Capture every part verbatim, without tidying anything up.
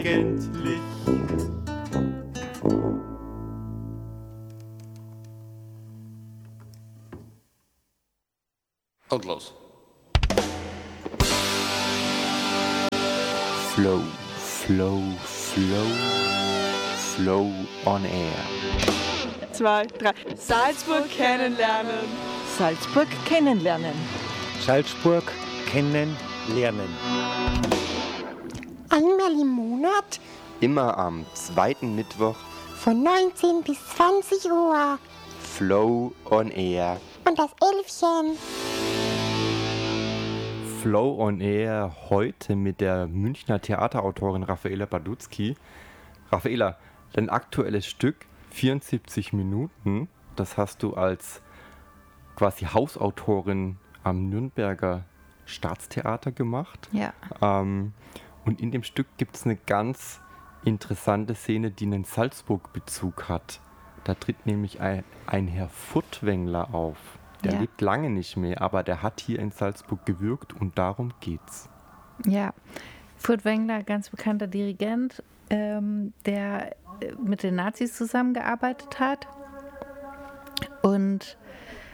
eigentlich. Und los. Flow, Flow, Flow, Flow on Air. Zwei, drei. Salzburg kennenlernen. Salzburg kennenlernen. Salzburg kennenlernen. Einmal im Monat Immer am zweiten Mittwoch von neunzehn bis zwanzig Uhr. Flow on Air. Und das Elfchen. Flow on Air heute mit der Münchner Theaterautorin Raffaela Badutzky. Raffaela, dein aktuelles Stück, vierundsiebzig Minuten, das hast du als quasi Hausautorin am Nürnberger Staatstheater gemacht. Ja. Ähm, und in dem Stück gibt es eine ganz interessante Szene, die einen Salzburg-Bezug hat. Da tritt nämlich ein, ein Herr Furtwängler auf. Der Ja. lebt lange nicht mehr, aber der hat hier in Salzburg gewirkt und darum geht's. Ja, Furtwängler, ganz bekannter Dirigent, ähm, der äh, mit den Nazis zusammengearbeitet hat. Und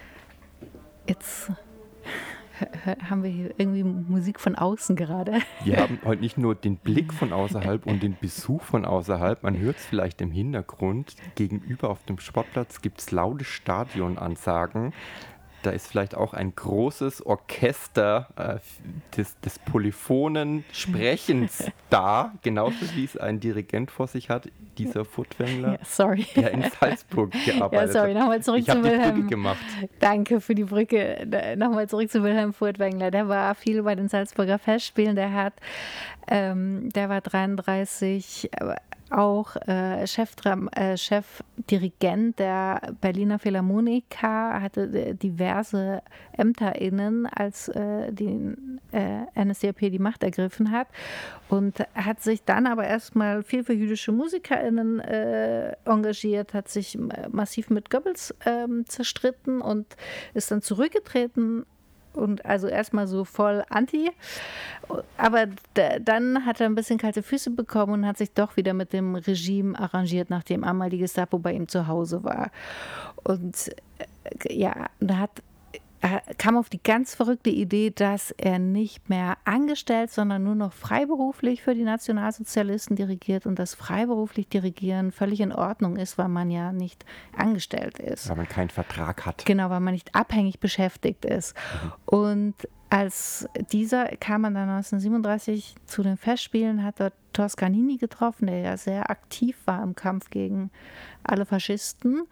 jetzt haben wir hier irgendwie Musik von außen gerade. Wir haben heute nicht nur den Blick von außerhalb und den Besuch von außerhalb, man hört es vielleicht im Hintergrund. Gegenüber auf dem Sportplatz gibt es laute Stadionansagen. Da ist vielleicht auch ein großes Orchester äh, des, des polyphonen Sprechens da, genauso wie es ein Dirigent vor sich hat, dieser Furtwängler, Ja, sorry. der in Salzburg gearbeitet Ja, sorry, nochmal zurück hat. Ich habe zu die Brücke Wilhelm. gemacht. Danke für die Brücke. Nochmal zurück zu Wilhelm Furtwängler. Der war viel bei den Salzburger Festspielen. Der hat, ähm, der war dreiunddreißig äh, auch äh, Chefdram, äh, Chefdirigent der Berliner Philharmoniker, hatte äh, diverse Ämter inne, als äh, die äh, N S D A P die Macht ergriffen hat, und hat sich dann aber erstmal viel für jüdische MusikerInnen äh, engagiert, hat sich massiv mit Goebbels ähm, zerstritten und ist dann zurückgetreten. Und also erstmal so voll anti. Aber d- dann hat er ein bisschen kalte Füße bekommen und hat sich doch wieder mit dem Regime arrangiert, nachdem einmal die Gestapo bei ihm zu Hause war. Und äh, ja, da hat er kam auf die ganz verrückte Idee, dass er nicht mehr angestellt, sondern nur noch freiberuflich für die Nationalsozialisten dirigiert und dass freiberuflich Dirigieren völlig in Ordnung ist, weil man ja nicht angestellt ist. Weil man keinen Vertrag hat. Genau, weil man nicht abhängig beschäftigt ist. Mhm. Und als dieser kam man dann neunzehnhundertsiebenunddreißig zu den Festspielen, hat dort Toscanini getroffen, der ja sehr aktiv war im Kampf gegen alle Faschisten.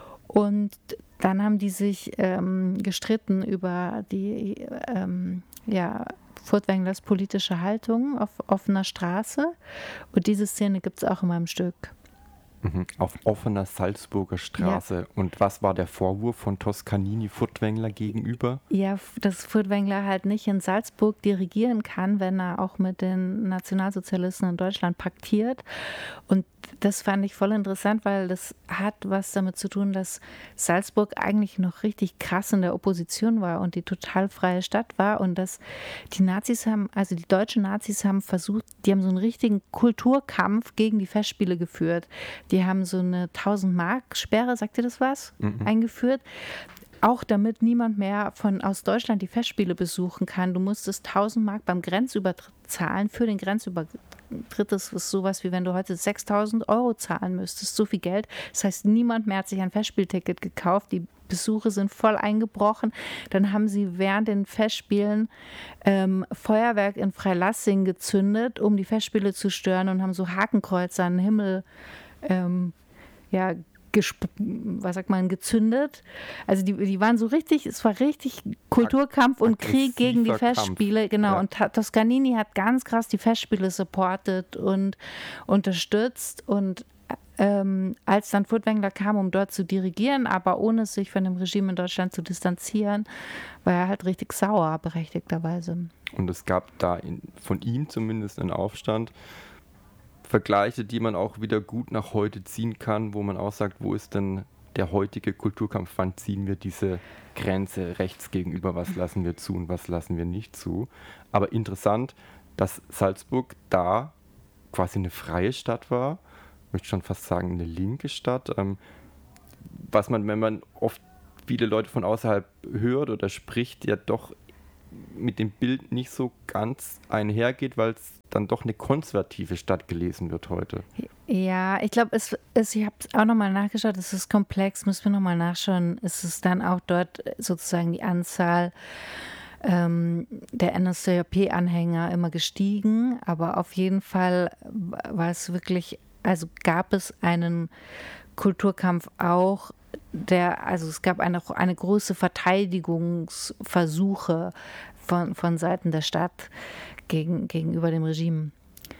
Und dann haben die sich ähm, gestritten über die ähm, ja, Furtwänglers politische Haltung auf offener Straße. Und diese Szene gibt es auch in meinem Stück. Mhm. Auf offener Salzburger Straße. Ja. Und was war der Vorwurf von Toscanini Furtwängler gegenüber? Ja, dass Furtwängler halt nicht in Salzburg dirigieren kann, wenn er auch mit den Nationalsozialisten in Deutschland paktiert. Und das fand ich voll interessant, weil das hat was damit zu tun, dass Salzburg eigentlich noch richtig krass in der Opposition war und die total freie Stadt war und dass die Nazis haben, also die deutschen Nazis haben versucht, die haben so einen richtigen Kulturkampf gegen die Festspiele geführt. Die haben so eine tausend-Mark-Sperre, sagt ihr das was, mhm. eingeführt. Auch damit niemand mehr von aus Deutschland die Festspiele besuchen kann. Du musstest tausend Mark beim Grenzübertritt zahlen für den Grenzübertritt. Das ist sowas, wie wenn du heute sechstausend Euro zahlen müsstest. So viel Geld. Das heißt, niemand mehr hat sich ein Festspielticket gekauft. Die Besuche sind voll eingebrochen. Dann haben sie während den Festspielen ähm, Feuerwerk in Freilassing gezündet, um die Festspiele zu stören, und haben so Hakenkreuze an den Himmel ähm, ja, gesp- was sagt man, gezündet. Also die, die waren so richtig, es war richtig Kulturkampf und Krieg gegen die Festspiele. Kampf. Genau, ja. Und Toscanini hat ganz krass die Festspiele supportet und unterstützt. Und ähm, als dann Furtwängler kam, um dort zu dirigieren, aber ohne sich von dem Regime in Deutschland zu distanzieren, war er halt richtig sauer, berechtigterweise. Und es gab da in, von ihm zumindest einen Aufstand, Vergleiche, die man auch wieder gut nach heute ziehen kann, wo man auch sagt, wo ist denn der heutige Kulturkampf, wann ziehen wir diese Grenze rechts gegenüber, was lassen wir zu und was lassen wir nicht zu. Aber interessant, dass Salzburg da quasi eine freie Stadt war. Ich möchte schon fast sagen, eine linke Stadt. Ähm, was man, wenn man oft viele Leute von außerhalb hört oder spricht, ja doch mit dem Bild nicht so ganz einhergeht, weil es dann doch eine konservative Stadt gelesen wird heute. Ja, ich glaube, es, es, ich habe es auch nochmal nachgeschaut, es ist komplex, müssen wir nochmal nachschauen. Es ist dann auch dort sozusagen die Anzahl ähm, der N S D A P-Anhänger immer gestiegen, aber auf jeden Fall war es wirklich, also gab es einen Kulturkampf auch, der, also es gab eine, eine große Verteidigungsversuche von, von Seiten der Stadt gegen, gegenüber dem Regime.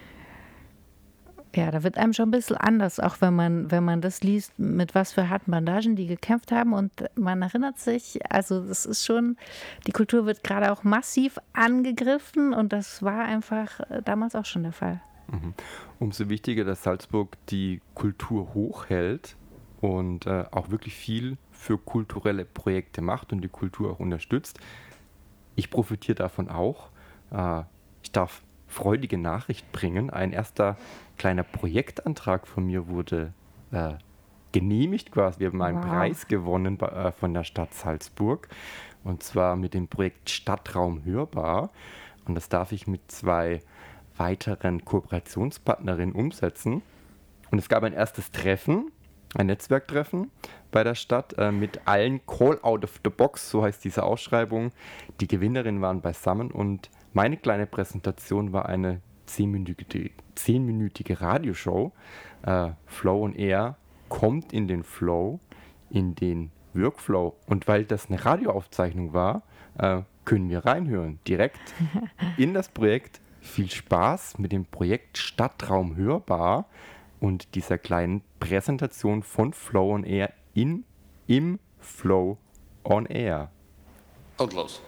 Ja, da wird einem schon ein bisschen anders, auch wenn man, wenn man das liest, mit was für harten Bandagen die gekämpft haben, und man erinnert sich, also das ist schon, die Kultur wird gerade auch massiv angegriffen, und das war einfach damals auch schon der Fall. Mhm. Umso wichtiger, dass Salzburg die Kultur hochhält und äh, auch wirklich viel für kulturelle Projekte macht und die Kultur auch unterstützt. Ich profitiere davon auch. Äh, ich darf freudige Nachricht bringen. Ein erster kleiner Projektantrag von mir wurde äh, genehmigt quasi. Wir haben einen Wow. Preis gewonnen bei, äh, von der Stadt Salzburg, und zwar mit dem Projekt Stadtraum hörbar. Und das darf ich mit zwei weiteren Kooperationspartnerinnen umsetzen. Und es gab ein erstes Treffen, ein Netzwerktreffen bei der Stadt äh, mit allen Call out of the box, so heißt diese Ausschreibung. Die Gewinnerinnen waren beisammen, und meine kleine Präsentation war eine zehnminütige, zehnminütige Radioshow. Äh, Flow on Air kommt in den Flow, in den Workflow. Und weil das eine Radioaufzeichnung war, äh, können wir reinhören, direkt in das Projekt. Viel Spaß mit dem Projekt Stadtraum hörbar und dieser kleinen Präsentation von Flow on Air in, im Flow on Air. Und los.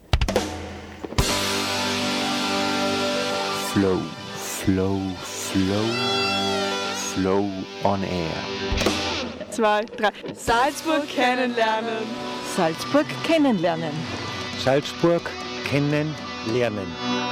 Flow, Flow, Flow, Flow on Air. Zwei, drei. Salzburg kennenlernen. Salzburg kennenlernen. Salzburg kennen, lernen.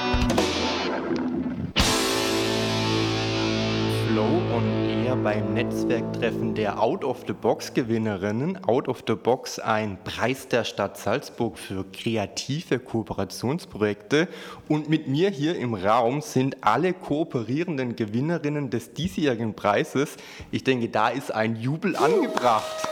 Flow on Air beim Netzwerktreffen der Out of the Box Gewinnerinnen. Out of the Box, ein Preis der Stadt Salzburg für kreative Kooperationsprojekte. Und mit mir hier im Raum sind alle kooperierenden Gewinnerinnen des diesjährigen Preises. Ich denke, da ist ein Jubel angebracht.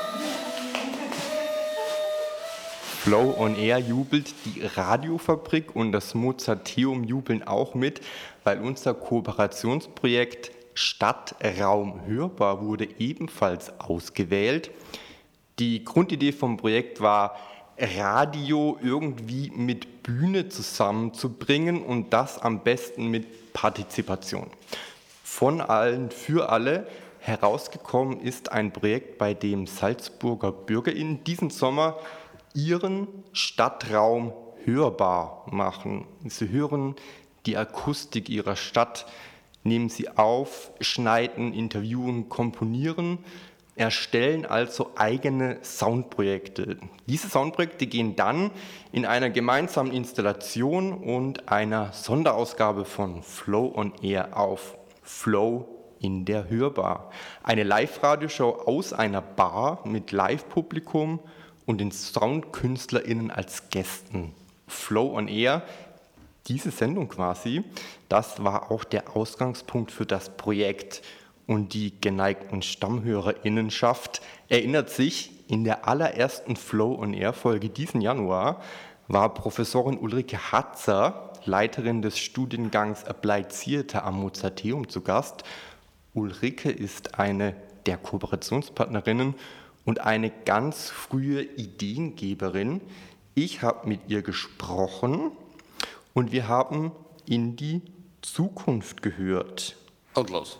Flow on Air jubelt, die Radiofabrik und das Mozarteum jubeln auch mit, weil unser Kooperationsprojekt Stadtraum hörbar wurde ebenfalls ausgewählt. Die Grundidee vom Projekt war, Radio irgendwie mit Bühne zusammenzubringen, und das am besten mit Partizipation. Von allen für alle. Herausgekommen ist ein Projekt, bei dem Salzburger BürgerInnen diesen Sommer ihren Stadtraum hörbar machen. Sie hören die Akustik ihrer Stadt, nehmen sie auf, schneiden, interviewen, komponieren, erstellen also eigene Soundprojekte. Diese Soundprojekte gehen dann in einer gemeinsamen Installation und einer Sonderausgabe von Flow on Air auf. Flow in der Hörbar. Eine Live-Radioshow aus einer Bar mit Live-Publikum und den SoundkünstlerInnen als Gästen. Flow on Air, diese Sendung quasi, das war auch der Ausgangspunkt für das Projekt. Und die geneigten StammhörerInnenschaft erinnert sich, in der allerersten Flow on Air Folge diesen Januar war Professorin Ulrike Hatzer, Leiterin des Studiengangs Applied Theater am Mozarteum, zu Gast. Ulrike ist eine der Kooperationspartnerinnen und eine ganz frühe Ideengeberin. Ich habe mit ihr gesprochen und wir haben in die Zukunft gehört. Und los.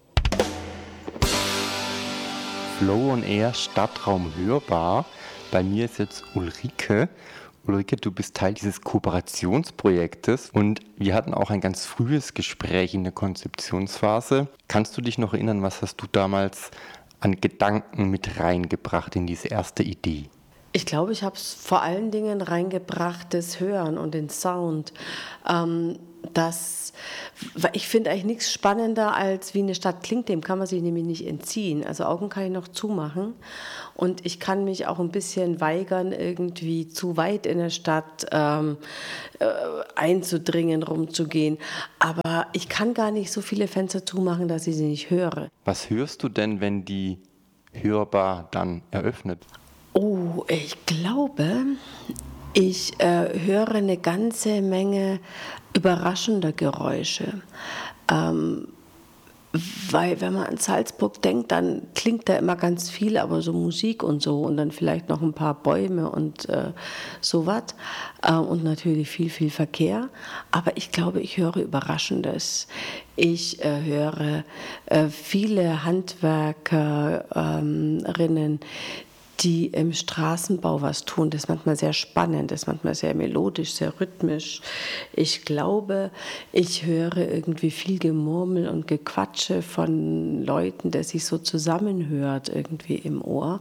Flow on Air, Stadtraum hörbar. Bei mir ist jetzt Ulrike. Ulrike, du bist Teil dieses Kooperationsprojektes und wir hatten auch ein ganz frühes Gespräch in der Konzeptionsphase. Kannst du dich noch erinnern, was hast du damals an Gedanken mit reingebracht in diese erste Idee? Ich glaube, ich habe es vor allen Dingen reingebracht, das Hören und den Sound. Ähm, das, ich finde eigentlich nichts spannender, als wie eine Stadt klingt, dem kann man sich nämlich nicht entziehen. Also Augen kann ich noch zumachen und ich kann mich auch ein bisschen weigern, irgendwie zu weit in der Stadt ähm, äh, einzudringen, rumzugehen. Aber ich kann gar nicht so viele Fenster zumachen, dass ich sie nicht höre. Was hörst du denn, wenn die Hörbar dann eröffnet? Oh, ich glaube, ich äh, höre eine ganze Menge überraschender Geräusche. Ähm, weil wenn man an Salzburg denkt, dann klingt da immer ganz viel, aber so Musik und so und dann vielleicht noch ein paar Bäume und äh, sowas äh, und natürlich viel, viel Verkehr. Aber ich glaube, ich höre Überraschendes. Ich äh, höre äh, viele Handwerkerinnen, ähm, die im Straßenbau was tun. Das ist manchmal sehr spannend, das ist manchmal sehr melodisch, sehr rhythmisch. Ich glaube, ich höre irgendwie viel Gemurmel und Gequatsche von Leuten, das sich so zusammenhört irgendwie im Ohr.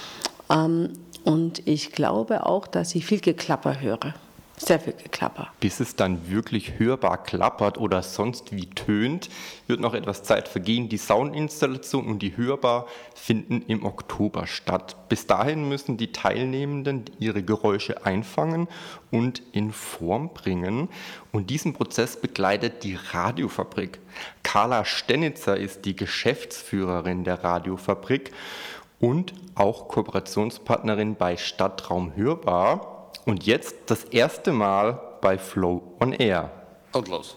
Und ich glaube auch, dass ich viel Geklapper höre. Sehr viel Geklapper. Bis es dann wirklich hörbar klappert oder sonst wie tönt, wird noch etwas Zeit vergehen. Die Soundinstallation und die Hörbar finden im Oktober statt. Bis dahin müssen die Teilnehmenden ihre Geräusche einfangen und in Form bringen. Und diesen Prozess begleitet die Radiofabrik. Carla Stenitzer ist die Geschäftsführerin der Radiofabrik und auch Kooperationspartnerin bei Stadtraum Hörbar. Und jetzt das erste Mal bei Flow on Air. Und los.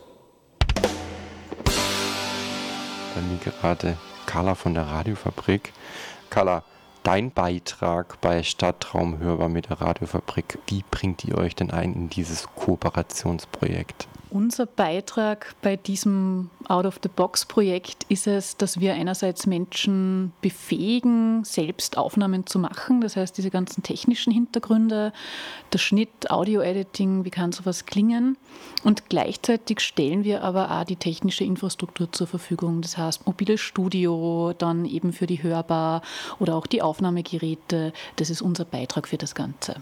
Bei mir gerade Carla von der Radiofabrik. Carla, dein Beitrag bei Stadtraum Hörbar mit der Radiofabrik, wie bringt ihr euch denn ein in dieses Kooperationsprojekt? Unser Beitrag bei diesem Out-of-the-Box-Projekt ist es, dass wir einerseits Menschen befähigen, selbst Aufnahmen zu machen. Das heißt, diese ganzen technischen Hintergründe, der Schnitt, Audio-Editing, wie kann sowas klingen? Und gleichzeitig stellen wir aber auch die technische Infrastruktur zur Verfügung. Das heißt, mobiles Studio, dann eben für die Hörbar oder auch die Aufnahmegeräte. Das ist unser Beitrag für das Ganze.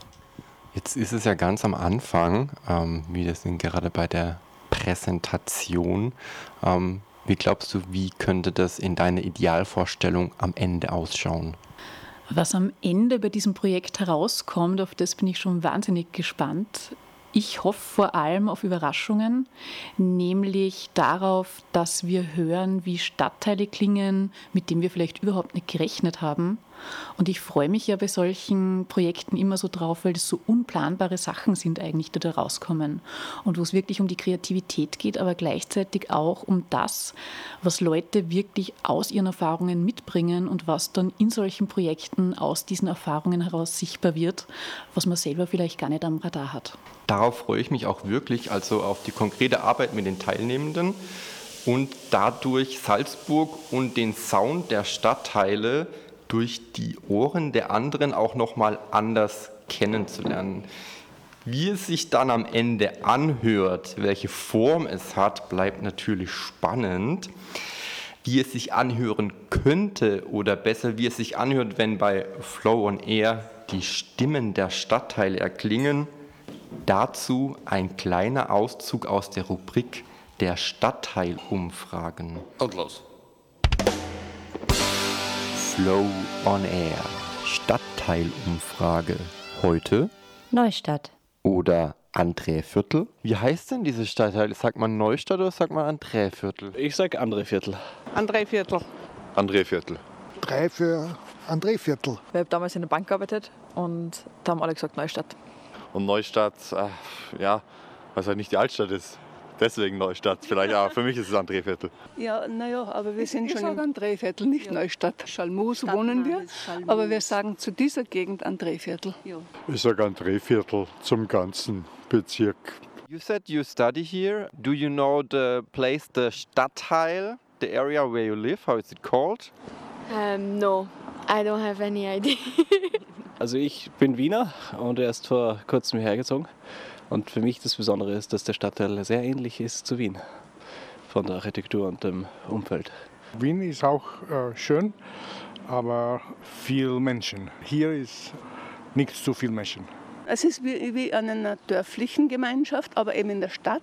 Jetzt ist es ja ganz am Anfang, ähm, wie das denn gerade bei der Präsentation. Ähm, wie glaubst du, wie könnte das in deiner Idealvorstellung am Ende ausschauen? Was am Ende bei diesem Projekt herauskommt, auf das bin ich schon wahnsinnig gespannt. Ich hoffe vor allem auf Überraschungen, nämlich darauf, dass wir hören, wie Stadtteile klingen, mit denen wir vielleicht überhaupt nicht gerechnet haben. Und ich freue mich ja bei solchen Projekten immer so drauf, weil das so unplanbare Sachen sind eigentlich, die da rauskommen. Und wo es wirklich um die Kreativität geht, aber gleichzeitig auch um das, was Leute wirklich aus ihren Erfahrungen mitbringen und was dann in solchen Projekten aus diesen Erfahrungen heraus sichtbar wird, was man selber vielleicht gar nicht am Radar hat. Darauf freue ich mich auch wirklich, also auf die konkrete Arbeit mit den Teilnehmenden und dadurch Salzburg und den Sound der Stadtteile durch die Ohren der anderen auch nochmal anders kennenzulernen. Wie es sich dann am Ende anhört, welche Form es hat, bleibt natürlich spannend. Wie es sich anhören könnte oder besser, wie es sich anhört, wenn bei Flow on Air die Stimmen der Stadtteile erklingen. Dazu ein kleiner Auszug aus der Rubrik der Stadtteilumfragen. Und los. Flow on Air. Stadtteilumfrage. Heute Neustadt. Oder André-Viertel. Wie heißt denn diese Stadtteil? Sagt man Neustadt oder sagt man André-Viertel? Ich sag André-Viertel. André-Viertel. André-Viertel. Drei für André-Viertel. Ich habe damals in der Bank gearbeitet und da haben alle gesagt Neustadt. Und Neustadt, äh, ja, weil es halt nicht die Altstadt ist. Deswegen Neustadt. Vielleicht auch. Für mich ist es André-Viertel. Ja, naja, aber wir sind ich schon sage André-Viertel, nicht ja. Neustadt. Schalmus wohnen wir, Schalmus. Aber wir sagen zu dieser Gegend André-Viertel. Ja. Ich sage André-Viertel zum ganzen Bezirk. You said you study here. Do you know the place, the Stadtteil, the area where you live? How is it called? Um, no, I don't have any idea. Also ich bin Wiener und erst vor kurzem hergezogen. Und für mich das Besondere ist, dass der Stadtteil sehr ähnlich ist zu Wien, von der Architektur und dem Umfeld. Wien ist auch äh, schön, aber viel Menschen. Hier ist nicht so viel Menschen. Es ist wie, wie in einer dörflichen Gemeinschaft, aber eben in der Stadt.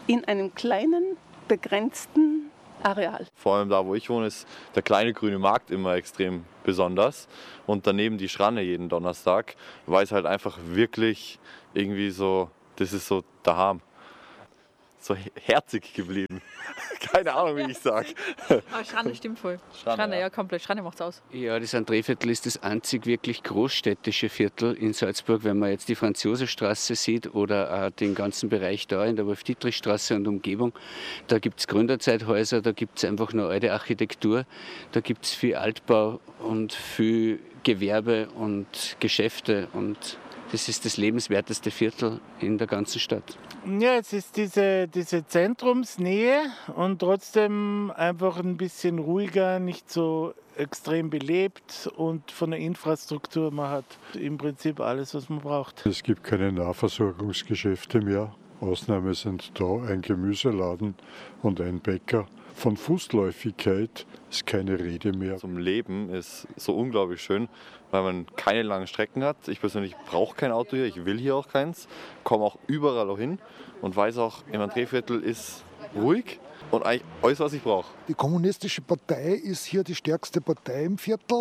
in einem kleinen, begrenzten Areal. Vor allem da, wo ich wohne, ist der kleine grüne Markt immer extrem besonders. Und daneben die Schranne jeden Donnerstag, weil es halt einfach wirklich irgendwie so, das ist so daheim. So herzig geblieben. Keine Ahnung, wie ich sage. Ah, Schranne stimmt voll. Schranne, Schranne, ja. ja, komplett. Schranne macht's aus. Ja, das Andréviertel ist das einzig wirklich großstädtische Viertel in Salzburg. Wenn man jetzt die Franz-Josef-Straße sieht oder auch den ganzen Bereich da in der Wolf-Dietrich-Straße und Umgebung, da gibt es Gründerzeithäuser, da gibt es einfach nur alte Architektur, da gibt es viel Altbau und viel Gewerbe und Geschäfte und das ist das lebenswerteste Viertel in der ganzen Stadt. Ja, es ist diese, diese Zentrumsnähe und trotzdem einfach ein bisschen ruhiger, nicht so extrem belebt und von der Infrastruktur, man hat im Prinzip alles, was man braucht. Es gibt keine Nahversorgungsgeschäfte mehr. Ausnahme sind da ein Gemüseladen und ein Bäcker. Von Fußläufigkeit ist keine Rede mehr. Zum Leben ist so unglaublich schön, weil man keine langen Strecken hat. Ich persönlich brauche kein Auto hier, ich will hier auch keins, komme auch überall auch hin und weiß auch, im Andréviertel ist ruhig und eigentlich alles, was ich brauche. Die Kommunistische Partei ist hier die stärkste Partei im Viertel.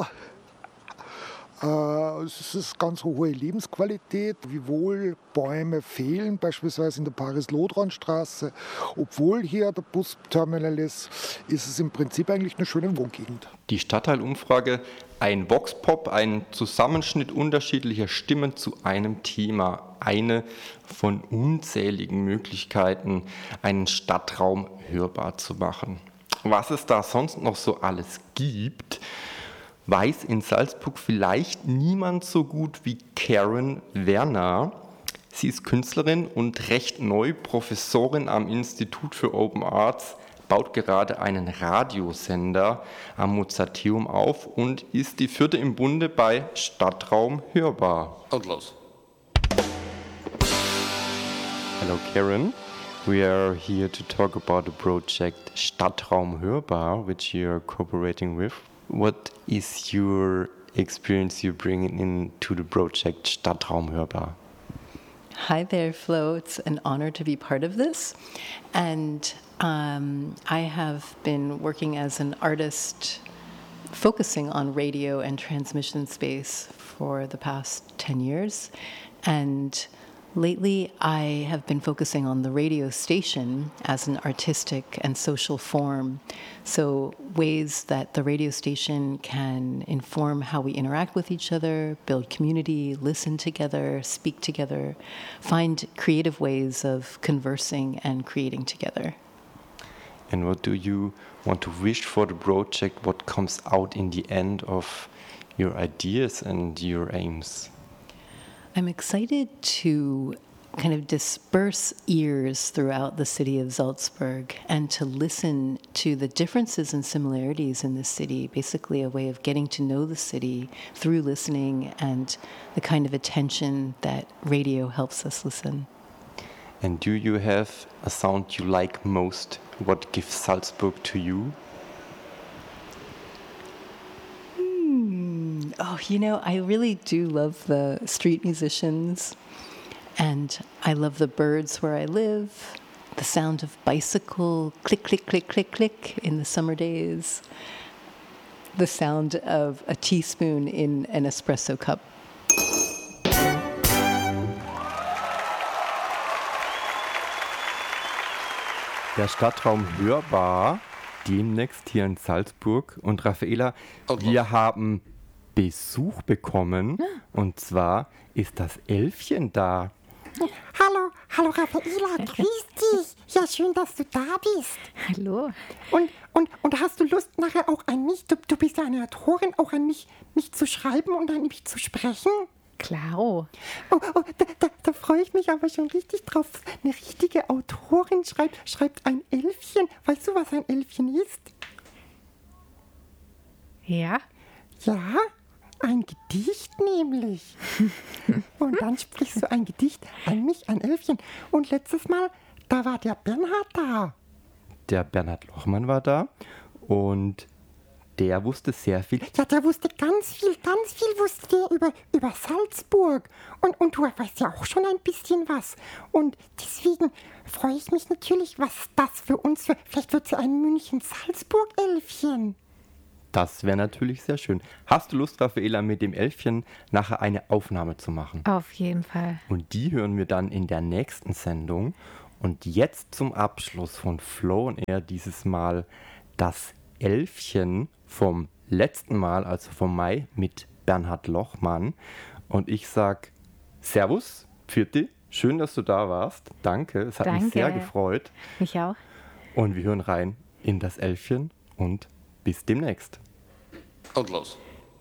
Es ist ganz hohe Lebensqualität, wiewohl Bäume fehlen, beispielsweise in der Paris-Lodron-Straße. Obwohl hier der Busterminal ist, ist es im Prinzip eigentlich eine schöne Wohngegend. Die Stadtteilumfrage, ein Voxpop, ein Zusammenschnitt unterschiedlicher Stimmen zu einem Thema. Eine von unzähligen Möglichkeiten, einen Stadtraum hörbar zu machen. Was es da sonst noch so alles gibt, weiß in Salzburg vielleicht niemand so gut wie Karen Werner. Sie ist Künstlerin und recht neu Professorin am Institut für Open Arts, baut gerade einen Radiosender am Mozarteum auf und ist die vierte im Bunde bei Stadtraum hörbar. Und los. Hello Karen, we are here to talk about the project Stadtraum hörbar, which you are cooperating with. What is your experience you're bringing into the project Stadtraum hörbar? Hi there, Flo. It's an honor to be part of this. And um, I have been working as an artist focusing on radio and transmission space for the past ten years. And lately, I have been focusing on the radio station as an artistic and social form. So ways that the radio station can inform how we interact with each other, build community, listen together, speak together, find creative ways of conversing and creating together. And what do you want to wish for the project? What comes out in the end of your ideas and your aims? I'm excited to kind of disperse ears throughout the city of Salzburg and to listen to the differences and similarities in the city, basically a way of getting to know the city through listening and the kind of attention that radio helps us listen. And do you have a sound you like most? What gives Salzburg to you? Oh, you know, I really do love the street musicians, and I love the birds where I live, the sound of bicycle click, click, click, click, click in the summer days, the sound of a teaspoon in an espresso cup. Der Stadtraum hörbar, demnächst hier in Salzburg. Und Raffaela, wir haben Besuch bekommen, und zwar ist das Elfchen da. Hallo, hallo Raffaela, grüß dich. Ja, schön, dass du da bist. Hallo. Und, und, und hast du Lust nachher auch an mich, du, du bist ja eine Autorin, auch an mich, mich zu schreiben und an mich zu sprechen? Klaro. Oh, oh, da, da, da freue ich mich aber schon richtig drauf. Eine richtige Autorin schreibt, schreibt ein Elfchen. Weißt du, was ein Elfchen ist? Ja. Ja, ein Gedicht nämlich. Und dann sprichst du ein Gedicht an mich, ein Elfchen. Und letztes Mal, da war der Bernhard da. Der Bernhard Lochmann war da und der wusste sehr viel. Ja, der wusste ganz viel, ganz viel wusste der über, über Salzburg. Und, und du weißt ja auch schon ein bisschen was. Und deswegen freue ich mich natürlich, was das für uns wird. Vielleicht wird es ja ein München-Salzburg-Elfchen. Das wäre natürlich sehr schön. Hast du Lust, Raffaela, mit dem Elfchen nachher eine Aufnahme zu machen? Auf jeden Fall. Und die hören wir dann in der nächsten Sendung. Und jetzt zum Abschluss von Flow on Air dieses Mal das Elfchen vom letzten Mal, also vom Mai, mit Bernhard Lochmann. Und ich sag Servus, Pfiat, schön, dass du da warst. Danke, es hat Danke. mich sehr gefreut. Mich auch. Und wir hören rein in das Elfchen und bis demnächst. Und los.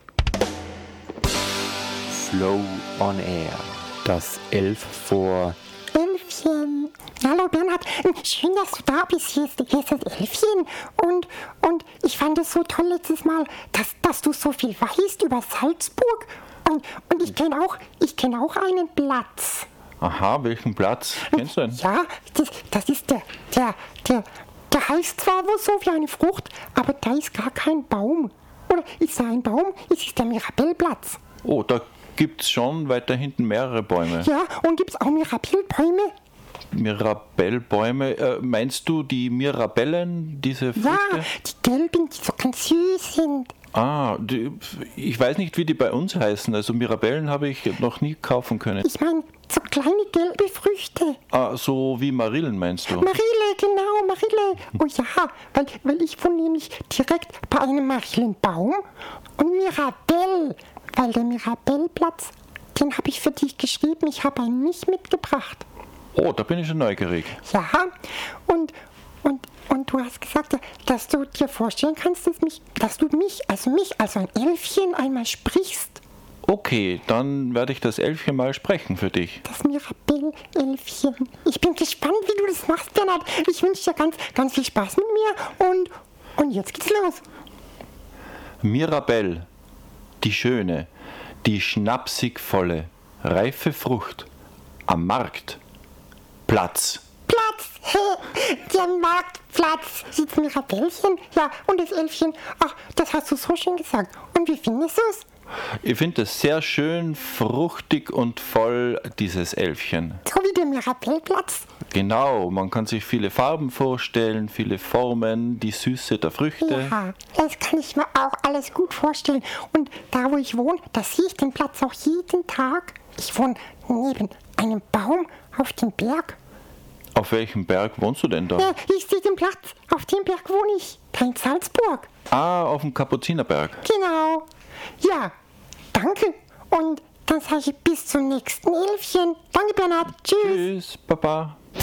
Flow on Air. Das Elf vor... Elfchen. Hallo Bernhard, schön, dass du da bist. Hier ist, hier ist das Elfchen. Und, und ich fand es so toll letztes Mal, dass, dass du so viel weißt über Salzburg. Und, und ich kenne auch, ich kenn auch einen Platz. Aha, welchen Platz kennst du denn? Ja, das, das ist der, der, der, der heißt zwar wohl so wie eine Frucht, aber da ist gar kein Baum. Oder ist da ein Baum? Es ist der Mirabellplatz. Oh, da gibt es schon weiter hinten mehrere Bäume. Ja, und gibt es auch Mirabellbäume? Mirabellbäume, äh, meinst du die Mirabellen, diese Früchte? Ja, die gelben, die so ganz süß sind. Ah, die, ich weiß nicht, wie die bei uns heißen. Also Mirabellen habe ich noch nie kaufen können. Ich meine, so kleine gelbe Früchte. Ah, so wie Marillen meinst du? Marille, genau, Marille. Oh ja, weil, weil ich wohne nämlich direkt bei einem Marillenbaum. Und Mirabell, weil der Mirabellplatz, den habe ich für dich geschrieben. Ich habe einen mich mitgebracht. Oh, da bin ich schon neugierig. Ja, und, und, und du hast gesagt, dass du dir vorstellen kannst, dass, mich, dass du mich, also mich, also ein Elfchen einmal sprichst. Okay, dann werde ich das Elfchen mal sprechen für dich. Das Mirabell-Elfchen. Ich bin gespannt, wie du das machst, Bernhard. Ich wünsche dir ganz, ganz viel Spaß mit mir und, und jetzt geht's los. Mirabell, die schöne, die schnapsig volle, reife Frucht, am Markt. Platz. Platz, der Marktplatz, sitzt Mirabellchen, ja, und das Elfchen, ach, das hast du so schön gesagt. Und wie findest du es? Ich finde es sehr schön, fruchtig und voll, dieses Elfchen. So wie der Mirabellplatz? Genau, man kann sich viele Farben vorstellen, viele Formen, die Süße der Früchte. Ja, das kann ich mir auch alles gut vorstellen. Und da, wo ich wohne, da sehe ich den Platz auch jeden Tag. Ich wohne neben einem Baum auf dem Berg. Auf welchem Berg wohnst du denn da? Ja, ich sehe den Platz. Auf dem Berg wohne ich. Da in Salzburg. Ah, auf dem Kapuzinerberg. Genau. Ja, danke. Und dann sage ich bis zum nächsten Elfchen. Danke, Bernhard. Tschüss. Tschüss, Papa.